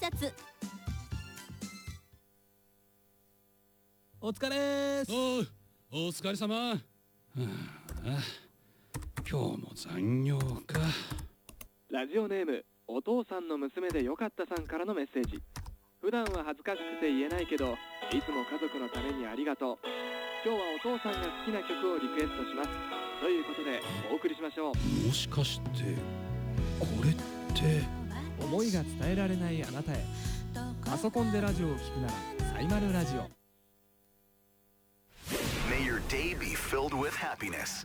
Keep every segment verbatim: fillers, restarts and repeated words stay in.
拶。 お疲れーす。 おう、お疲れ様。はあ、今日も残業か。 ラジオネームお父さんの娘でよかったさんからのメッセージ。普段は恥ずかしくて言えないけど、いつも家族のためにありがとう。今日はお父さんが好きな曲をリクエストしますということでお送りしましょう。 もしかしてこれって思いが伝えられないあなたへ。パソコンでラジオを聞くならサイマルラジオ。 May your day be filled with happiness.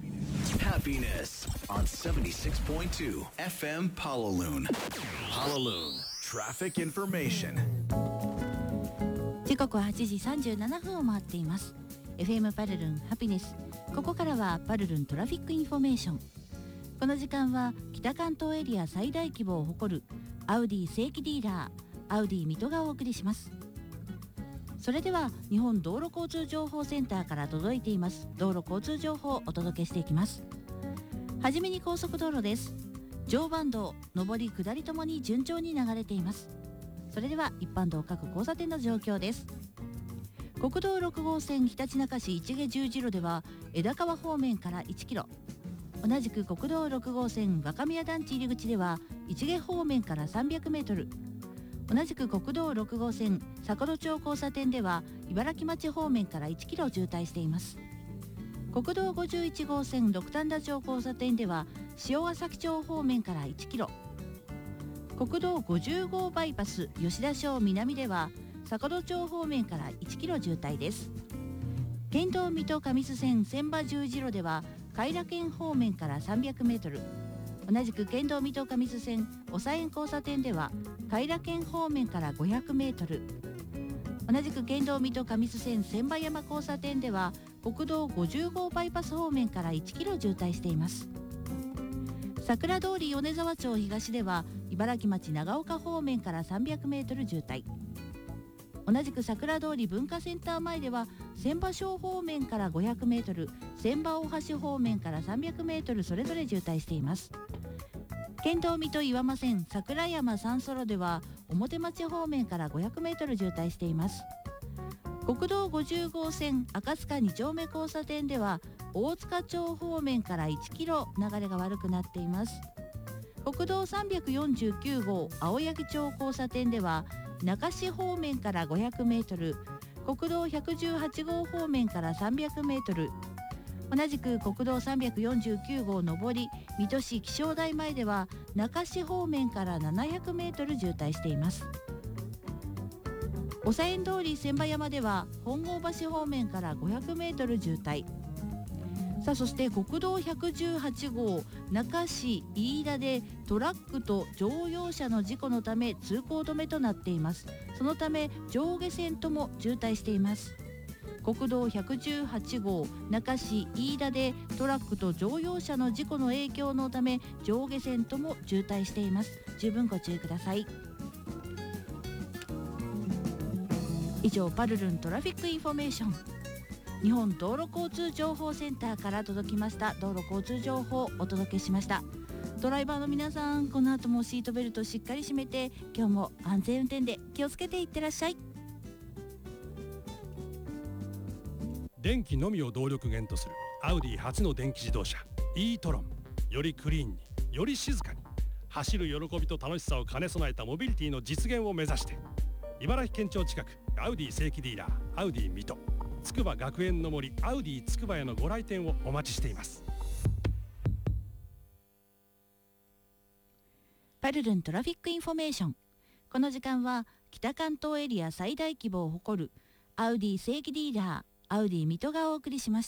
Happiness on seventy-six point two F M Palaloon. Palaloon Traffic Information. 時刻ははちじさんじゅうななふんを回っています。 エフエム パルルンハピネス。ここからはパルルントラフィックインフォメーション。この時間は北関東エリア最大規模を誇るアウディ正規ディーラーアウディ水戸がお送りします。それでは日本道路交通情報センターから届いています道路交通情報をお届けしていきます。はじめに高速道路です。常磐道上り下りともに順調に流れています。それでは一般道各交差点の状況です。国道ろく号線ひたちなか市市毛十字路では枝川方面からいちキロ、同じく国道ろく号線若宮団地入り口では市毛方面からさんびゃくメートル、同じく国道ろく号線佐古町交差点では茨城町方面からいちキロ渋滞しています。国道ごじゅういち号線六反田町交差点では塩ヶ崎町方面からいちキロ、国道ごじゅう号バイパス吉田町南では佐古町方面からいちキロ渋滞です。県道水戸上須線千葉十字路では偕楽園方面からさんびゃくメートル、同じく県道水戸上須線長園交差点では偕楽園方面からごひゃくメートル、同じく県道水戸上須線千葉山交差点では国道ごじゅう号バイパス方面からいちキロ渋滞しています。桜通り米沢町東では茨城町長岡方面からさんびゃくメートル渋滞、同じく桜通り文化センター前では千葉小方面からごひゃくメートル、千葉大橋方面からさんびゃくメートルそれぞれ渋滞しています。県道水戸岩間線桜山三ソ路では表町方面からごひゃくメートル渋滞しています。国道ごじゅう号線赤塚に丁目交差点では大塚町方面からいちキロ流れが悪くなっています。国道さんびゃくよんじゅうきゅう号青柳町交差点では中市方面からごひゃくメートル、国道ひゃくじゅうはち号方面からさんびゃくメートル、同じく国道さんびゃくよんじゅうきゅう号上り水戸市気象台前では中市方面からななひゃくメートル渋滞しています。長園通り千葉山では本郷橋方面からごひゃくメートル渋滞。さあそして国道ひゃくじゅうはち号中市飯田でトラックと乗用車の事故のため通行止めとなっています。そのため上下線とも渋滞しています。国道ひゃくじゅうはち号中市飯田でトラックと乗用車の事故の影響のため上下線とも渋滞しています。十分ご注意ください。以上パルルントラフィックインフォメーション、日本道路交通情報センターから届きました道路交通情報をお届けしました。ドライバーの皆さん、この後もシートベルトしっかり締めて今日も安全運転で気をつけていってらっしゃい。 電気のみを動力源とするアウディ初の電気自動車 e トロン、よりクリーンにより静かに走る喜びと楽しさを兼ね備えたモビリティの実現を目指して、茨城県庁近くアウディ正規ディーラーアウディ水戸、つくば学園の森アウディつくばへのご来店をお待ちしています。 パルルントラフィックインフォメーション、この時間は北関東エリア最大規模を誇るアウディ正規ディーラーアウディ水戸がお送りしました。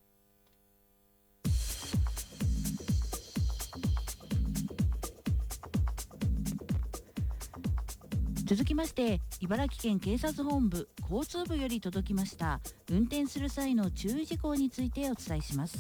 続きまして茨城県警察本部交通部より届きました運転する際の注意事項についてお伝えします。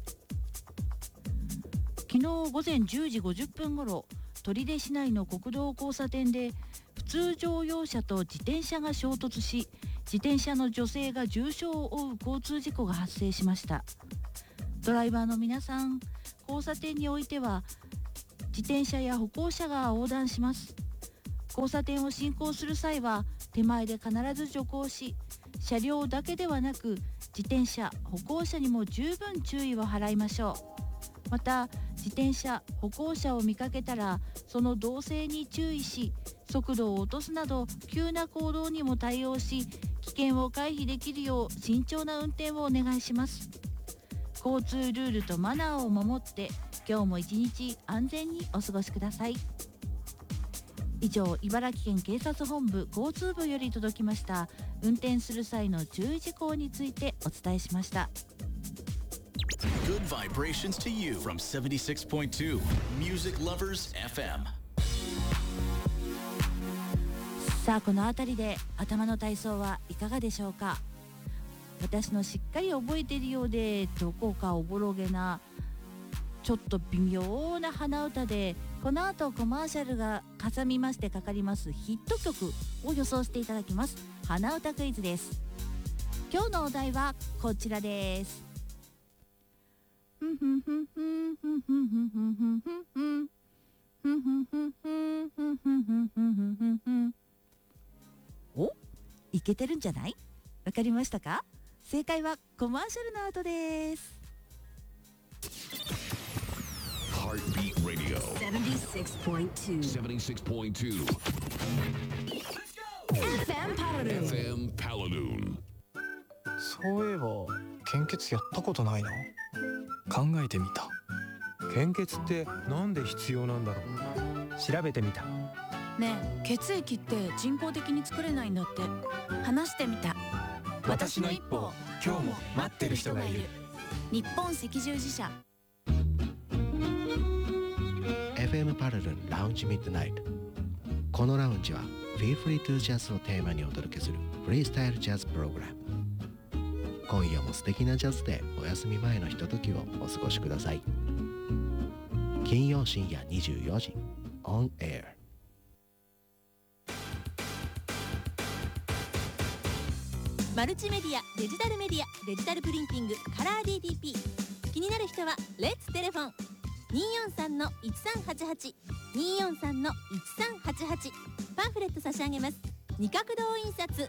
昨日午前じゅうじごじゅっぷんごろ、取手市内の国道交差点で普通乗用車と自転車が衝突し、自転車の女性が重傷を負う交通事故が発生しました。ドライバーの皆さん、交差点においては自転車や歩行者が横断します。 交差点を進行する際は手前で必ず徐行し、車両だけではなく自転車、歩行者にも十分注意を払いましょう。また自転車、歩行者を見かけたらその動静に注意し、速度を落とすなど急な行動にも対応し、危険を回避できるよう慎重な運転をお願いします。交通ルールとマナーを守って今日も一日安全にお過ごしください。以上、茨城県警察本部交通部より届きました運転する際の注意事項についてお伝えしました。 Good vibrations to you from seventy-six point two Music Lovers エフエム。 さあ、この辺りで頭の体操はいかがでしょうか。私のしっかり覚えているようでどこかおぼろげなちょっと微妙な鼻歌で、この後コマーシャルが挟みましてかかりますヒット曲を予想していただきます鼻歌クイズです。今日のお題はこちらです。お、いけてるんじゃない？わかりましたか？正解はコマーシャルの後です。 Heartbeat Radio seventy-six point two seventy-six point two エフエム パラルーンエフエム Paladoon。 そういえば献血やったことないな。考えてみた。 献血ってなんで必要なんだろう。調べてみた。 ねえ、血液って人工的に作れないんだって。話してみた。 私の一歩を今日も待ってる人がいる。 日本赤十字社。 エフエム パラルンラウンジミッドナイト。このラウンジは Feel Free to Jazz をテーマにお届けするフリースタイルジャズプログラム。今夜も素敵なジャズでお休み前のひとときをお過ごしください。金曜深夜にじゅうよじ On Air。 マルチメディア、デジタルメディア、デジタルプリンティング、カラー ディーティーピー。 気になる人はレッツテレフォン にーよんさんのいちさんはちはち にーよんさんのいちさんはちはち。パンフレット差し上げます。二角堂印刷。